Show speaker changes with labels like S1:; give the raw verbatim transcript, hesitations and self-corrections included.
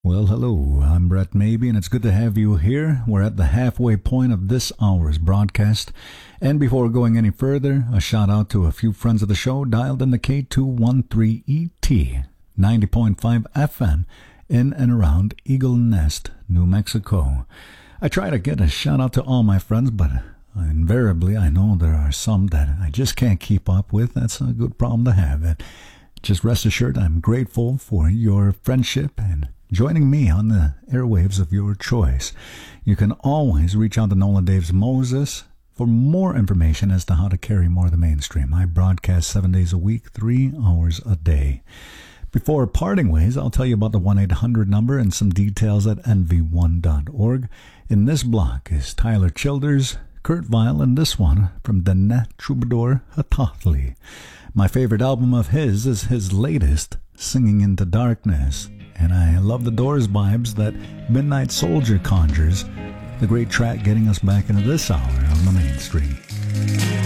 S1: Well, hello, I'm Brett Maybe, and it's good to have you here. We're at the halfway point of this hour's broadcast. And before going any further, a shout out to a few friends of the show dialed in the K two one three E T, ninety point five F M, in and around Eagle Nest, New Mexico. I try to get a shout out to all my friends, but invariably I know there are some that I just can't keep up with. That's a good problem to have. And just rest assured I'm grateful for your friendship and joining me on the airwaves of your choice. You can always reach out to Nolan Daves Moses for more information as to how to carry more of the mainstream. I broadcast seven days a week, three hours a day. Before parting ways, I'll tell you about the one eight hundred number and some details at N V one dot org. In this block is Tyler Childers, Kurt Vile, and this one from Danette Troubadour Hatathli. My favorite album of his is his latest, Singing into Darkness. And I love the Doors vibes that Midnight Soldier conjures, the great track getting us back into this hour on the mainstream.